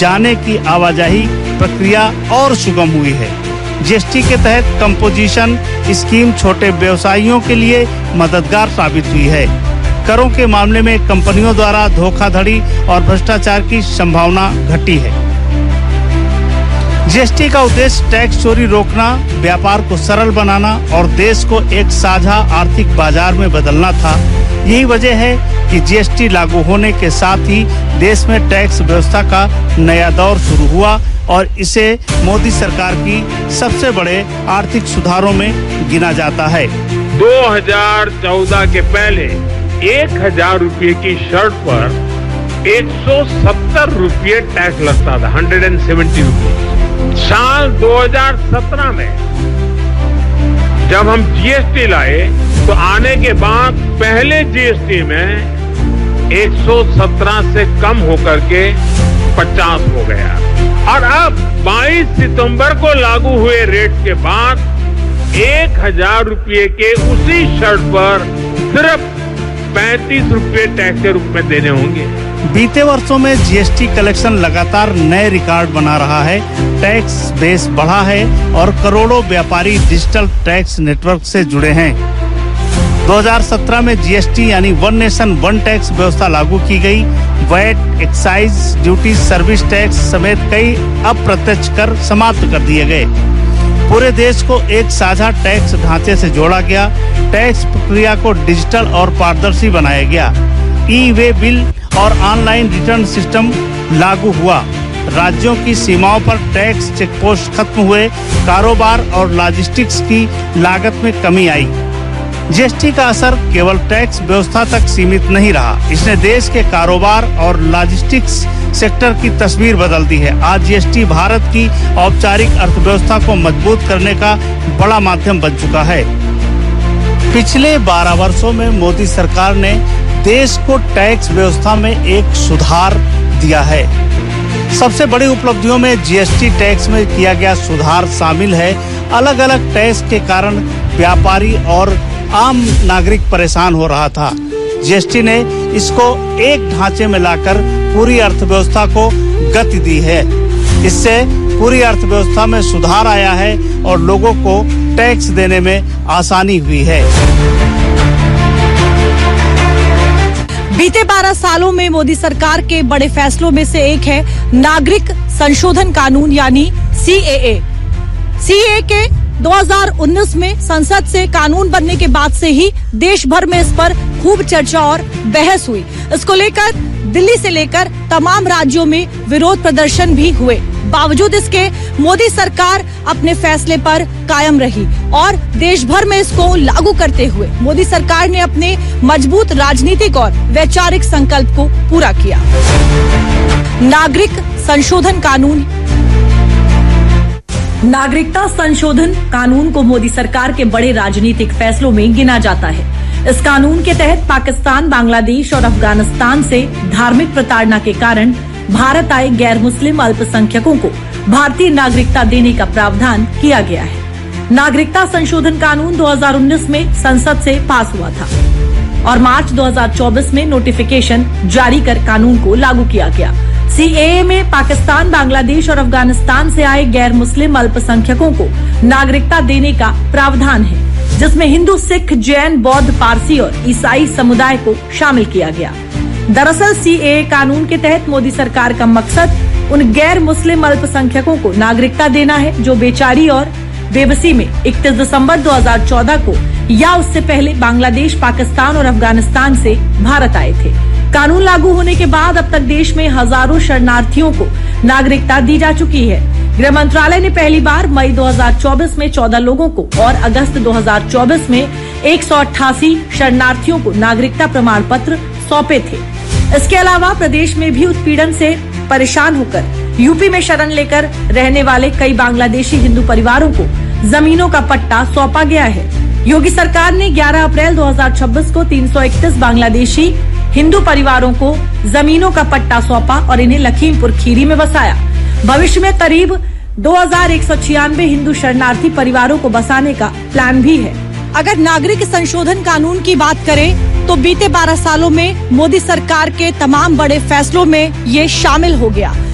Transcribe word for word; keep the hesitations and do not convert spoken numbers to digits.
जाने की आवाजाही प्रक्रिया और सुगम हुई है। जीएसटी के तहत कंपोजिशन स्कीम छोटे व्यवसायियों के लिए मददगार साबित हुई है। करों के मामले में कंपनियों द्वारा धोखाधड़ी और भ्रष्टाचार की संभावना घटी है। जीएसटी का उद्देश्य टैक्स चोरी रोकना, व्यापार को सरल बनाना और देश को एक साझा आर्थिक बाजार में बदलना था। यही वजह है कि जीएसटी लागू होने के साथ ही देश में टैक्स व्यवस्था का नया दौर शुरू हुआ और इसे मोदी सरकार की सबसे बड़े आर्थिक सुधारों में गिना जाता है। दो हज़ार चौदह के पहले एक हजार रुपये की शर्ट पर एक सौ सत्तर रुपये टैक्स लगता था, एक सौ सत्तर रुपये। साल दो हज़ार सत्रह में जब हम जीएसटी लाए तो आने के बाद पहले जीएसटी में एक सौ सत्रह से कम होकर के पचास हो गया और अब बाईस सितंबर को लागू हुए रेट के बाद एक हजार रुपये के उसी शर्ट पर सिर्फ पैंतीस रुपये टैक्स के रूप में देने होंगे। बीते वर्षों में जीएसटी कलेक्शन लगातार नए रिकॉर्ड बना रहा है। टैक्स बेस बढ़ा है और करोड़ों व्यापारी डिजिटल टैक्स नेटवर्क से जुड़े हैं। दो हज़ार सत्रह में जीएसटी यानी वन नेशन वन टैक्स व्यवस्था लागू की गई। VAT, excise duty, service tax समेत कई अप्रत्यक्ष कर समाप्त कर दिए गए। पूरे देश को एक साझा टैक्स ढांचे से जोड़ा गया। टैक्स प्रक्रिया को डिजिटल और पारदर्शी बनाया गया। ई वे बिल और ऑनलाइन रिटर्न सिस्टम लागू हुआ। राज्यों की सीमाओं पर टैक्स चेकपोस्ट खत्म हुए। कारोबार और लॉजिस्टिक्स की लागत में कमी आई। जीएसटी का असर केवल टैक्स व्यवस्था तक सीमित नहीं रहा, इसने देश के कारोबार और लॉजिस्टिक्स सेक्टर की तस्वीर बदल दी है। आज जीएसटी भारत की औपचारिक अर्थव्यवस्था को मजबूत करने का बड़ा माध्यम बन चुका है। पिछले बारह वर्षों में मोदी सरकार ने देश को टैक्स व्यवस्था में एक सुधार दिया है। सबसे बड़ी उपलब्धियों में जीएसटी टैक्स में किया गया सुधार शामिल है। अलग अलग टैक्स के कारण व्यापारी और आम नागरिक परेशान हो रहा था। जीएसटी ने इसको एक ढांचे में लाकर पूरी अर्थव्यवस्था को गति दी है। इससे पूरी अर्थव्यवस्था में सुधार आया है और लोगों को टैक्स देने में आसानी हुई है। बीते बारह सालों में मोदी सरकार के बड़े फैसलों में से एक है नागरिक संशोधन कानून यानी सीएए। सीएए के दो हज़ार उन्नीस में संसद से कानून बनने के बाद से ही देश भर में इस पर खूब चर्चा और बहस हुई। इसको लेकर दिल्ली से लेकर तमाम राज्यों में विरोध प्रदर्शन भी हुए। बावजूद इसके मोदी सरकार अपने फैसले पर कायम रही और देश भर में इसको लागू करते हुए मोदी सरकार ने अपने मजबूत राजनीतिक और वैचारिक संकल्प को पूरा किया। नागरिक संशोधन कानून नागरिकता संशोधन कानून को मोदी सरकार के बड़े राजनीतिक फैसलों में गिना जाता है। इस कानून के तहत पाकिस्तान, बांग्लादेश और अफगानिस्तान से धार्मिक प्रताड़ना के कारण भारत आए गैर मुस्लिम अल्पसंख्यकों को भारतीय नागरिकता देने का प्रावधान किया गया है। नागरिकता संशोधन कानून दो हज़ार उन्नीस में संसद से पास हुआ था और मार्च दो हज़ार चौबीस में नोटिफिकेशन जारी कर कानून को लागू किया गया। सीएए में पाकिस्तान, बांग्लादेश और अफगानिस्तान से आए गैर मुस्लिम अल्पसंख्यकों को नागरिकता देने का प्रावधान है, जिसमें हिंदू, सिख, जैन, बौद्ध, पारसी और ईसाई समुदाय को शामिल किया गया। दरअसल सीएए कानून के तहत मोदी सरकार का मकसद उन गैर मुस्लिम अल्पसंख्यकों को नागरिकता देना है जो बेचारी और बेबसी में इकतीस दिसंबर दो हज़ार चौदह को या उससे पहले बांग्लादेश, पाकिस्तान और अफगानिस्तान से भारत आए थे। कानून लागू होने के बाद अब तक देश में हजारों शरणार्थियों को नागरिकता दी जा चुकी है। गृह मंत्रालय ने पहली बार मई दो हज़ार चौबीस में चौदह लोगों को और अगस्त दो हज़ार चौबीस में एक सौ अट्ठासी शरणार्थियों को नागरिकता प्रमाण पत्र सौंपे थे। इसके अलावा प्रदेश में भी उत्पीड़न से परेशान होकर यूपी में शरण लेकर रहने वाले कई बांग्लादेशी हिंदू परिवारों को जमीनों का पट्टा सौंपा गया है। योगी सरकार ने ग्यारह अप्रैल दो हज़ार छब्बीस को तीन सौ इकतीस बांग्लादेशी हिंदू परिवारों को जमीनों का पट्टा सौंपा और इन्हें लखीमपुर खीरी में बसाया। भविष्य में करीब दो हज़ार एक सौ छियानवे हिंदू शरणार्थी परिवारों को बसाने का प्लान भी है। अगर नागरिक संशोधन कानून की बात करें तो बीते बारह सालों में मोदी सरकार के तमाम बड़े फैसलों में ये शामिल हो गया।